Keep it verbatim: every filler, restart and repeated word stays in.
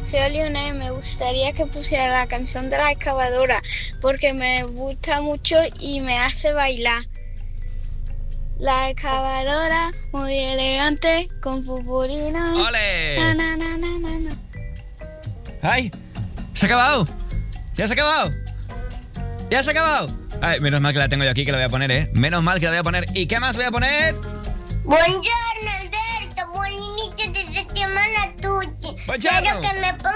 soy Lionel. Me gustaría que pusiera la canción de la excavadora porque me gusta mucho y me hace bailar. La excavadora, muy elegante, con purpurina. ¡Ole! Na, na, na, na, na, na. ¡Ay! ¡Se ha acabado! ¡Ya se ha acabado! ¡Ya se ha acabado! Ay, menos mal que la tengo yo aquí, que la voy a poner, ¿eh? Menos mal que la voy a poner. ¿Y qué más voy a poner? Buongiorno Alberto, buon inizio di settimana a tutti. Buongiorno. Spero che mi ponga